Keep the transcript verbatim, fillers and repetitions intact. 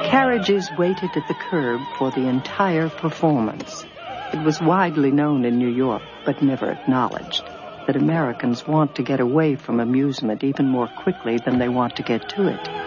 Carriages waited at the curb for the entire performance. It was widely known in New York, but never acknowledged, that Americans want to get away from amusement even more quickly than they want to get to it.